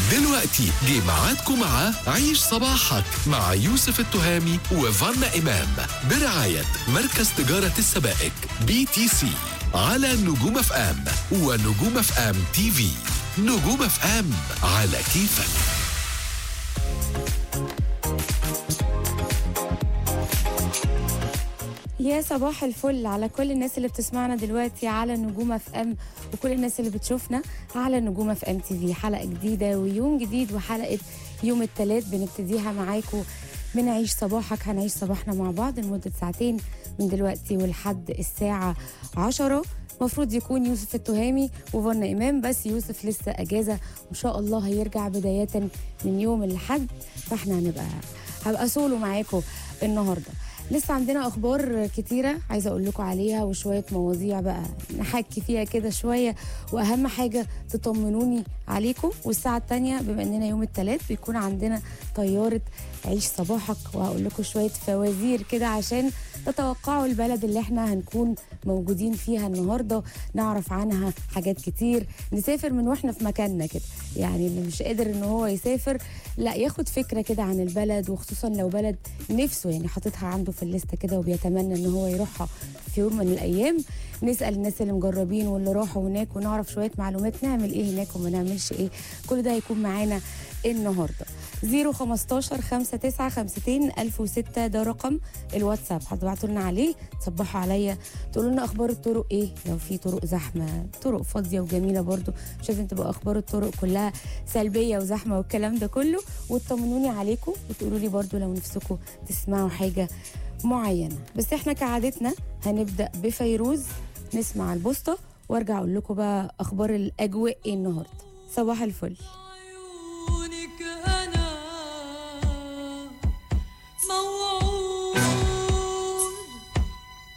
دلوقتي جه ميعادكم مع عيش صباحك مع يوسف التهامي وفانا إمام برعاية مركز تجارة السبائك BTC على نجوم اف ام ونجوم اف ام تي في. نجوم اف ام على كيفك. يا صباح الفل على كل الناس اللي بتسمعنا دلوقتي على نجوم اف ام وكل الناس اللي بتشوفنا على نجوم اف ام تي في. حلقة جديدة ويوم جديد وحلقة يوم الثلاث بنبتديها معاكم من عيش صباحك. هنعيش صباحنا مع بعض لمدة ساعتين من دلوقتي ولحد الساعة 10. مفروض يكون يوسف التهامي وفانا إمام، بس يوسف لسه أجازة وإن شاء الله هيرجع بداية من يوم الأحد، فاحنا هبقى سولو معاكم النهارده. لسه عندنا اخبار كتيره عايزه اقول لكم عليها وشويه مواضيع بقى نحكي فيها كده شويه، واهم حاجه تطمنوني عليكم. والساعه الثانيه بما اننا يوم الثلاث بيكون عندنا طياره عيش صباحك، وهقول لكم شويه فوازير كده عشان تتوقعوا البلد اللي احنا هنكون موجودين فيها النهارده، نعرف عنها حاجات كتير، نسافر من واحنا في مكاننا كده. يعني اللي مش قادر ان هو يسافر لا ياخد فكره كده عن البلد، وخصوصا لو بلد نفسه يعني حاططها عنده في الليسته كده وبيتمنى ان هو يروحها في يوم من الايام. نسال الناس اللي مجربين واللي راحوا هناك ونعرف شويه معلومات نعمل ايه هناك وما نعملش ايه. كل ده هيكون معانا النهارده. 015 59 52 1006 ده رقم الواتساب، هتبعتوا لنا عليه تصبحوا عليا تقولوا لنا اخبار الطرق ايه، لو في طرق زحمه، طرق فاضيه وجميله برضو، مش لازم تبقى اخبار الطرق كلها سلبيه وزحمه والكلام ده كله، وتطمنوني عليكم وتقولوا لي برضو لو نفسكم تسمعوا حاجه معينه. بس احنا كعادتنا هنبدا بفيروز، نسمع البوسطه وارجع اقول لكم بقى اخبار الاجواء ايه النهارده. صباح الفل.